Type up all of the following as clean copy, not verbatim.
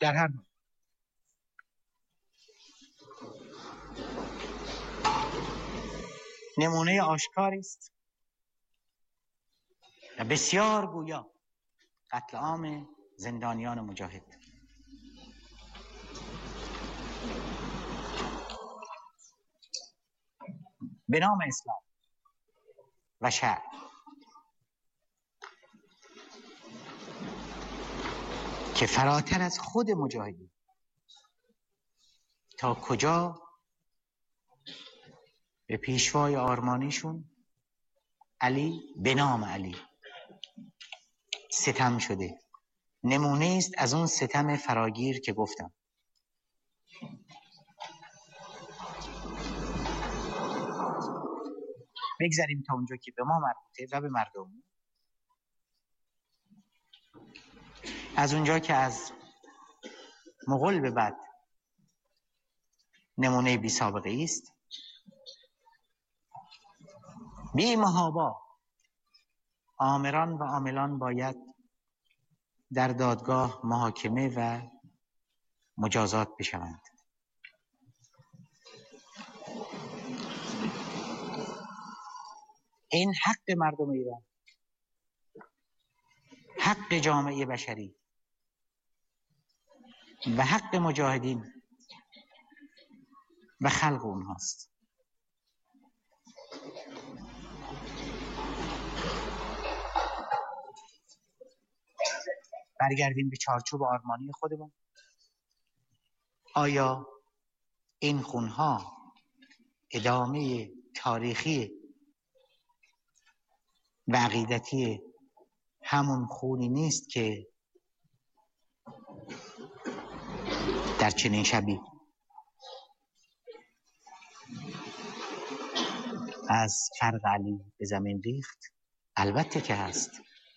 در هر حال نمونه آشکاری است و بسیار گویا قتل عام زندانیان مجاهد. به نام اسلام و شرع که فراتر از خود مجاهدین تا کجا به پیشوای آرمانیشون علی به نام علی ستم شده. نمونه است از اون ستم فراگیر که گفتم. بگذاریم تا اونجا که به ما مربوطه و به مردم. از اونجا که از مغول به بعد نمونه بی سابقه است، بی محابا آمران و عاملان باید در دادگاه محاکمه و مجازات بشوند. این حق مردم ایران، حق جامعه بشری و حق مجاهدین و خلق اونهاست. برگردیم به چارچوب آرمانی خودمون. آیا این خونها ادامه تاریخی و عقیدتی همون خونی نیست که در چنین شبی از فرق علی به زمین ریخت؟ البته که هست.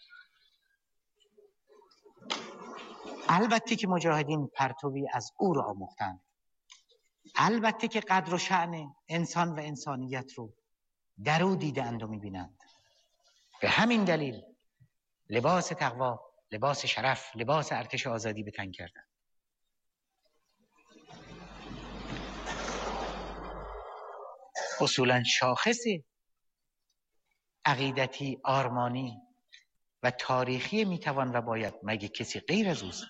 البته که مجاهدین پرتوی از او را آموختند. البته که قدر و شأن انسان و انسانیت رو در او دیدند و می‌بینند. به همین دلیل لباس تقوا، لباس شرف، لباس ارتش آزادی به تن کردند. اصولاً شاخص عقیدتی، آرمانی و تاریخی میتوان و باید مگه کسی غیر از اوست؟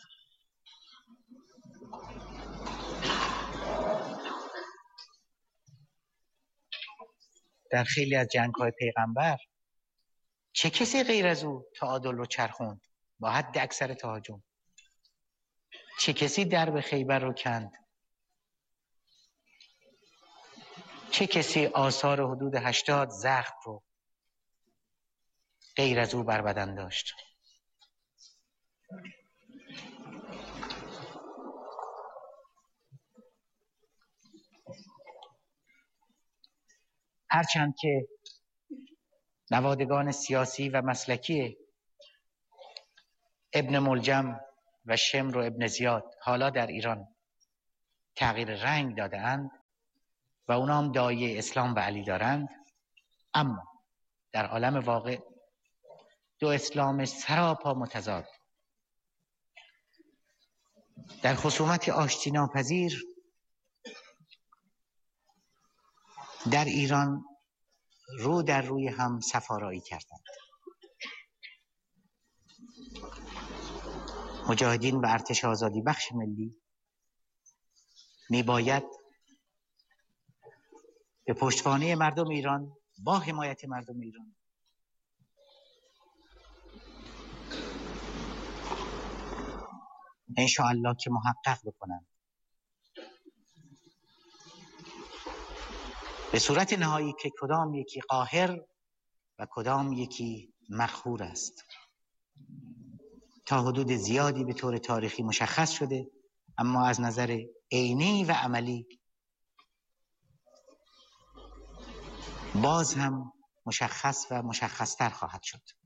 در خیلی از جنگ‌های پیغمبر چه کسی غیر از او تعادل رو چرخوند با حد اکثر تهاجم؟ چه کسی درب خیبر رو کند؟ چه کسی آثار حدود 80 زخم رو غیر از او بر بدن داشت؟ هرچند که نوادگان سیاسی و مسلکی ابن ملجم و شمر و ابن زیاد حالا در ایران تغییر رنگ داده اند و اونا هم داعیه اسلام و علی دارند، اما در عالم واقع دو اسلام سراپا متضاد در خصومت آشتی ناپذیر در ایران رو در روی هم سفارایی کردند. مجاهدین و ارتش آزادی بخش ملی میباید به پشتوانه مردم ایران با حمایت مردم ایران انشاءالله که محقق بکنند به صورت نهایی که کدام یکی قاهر و کدام یکی مقهور است. تا حدود زیادی به طور تاریخی مشخص شده، اما از نظر عینی و عملی باز هم مشخص و مشخصتر خواهد شد.